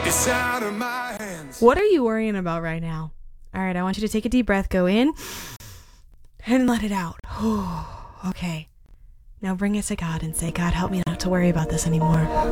It's out of my hands. What are you worrying about right now? All right, I want you to take a deep breath, go in, and let it out. Okay. Now bring it to God and say, God, help me not to worry about this anymore.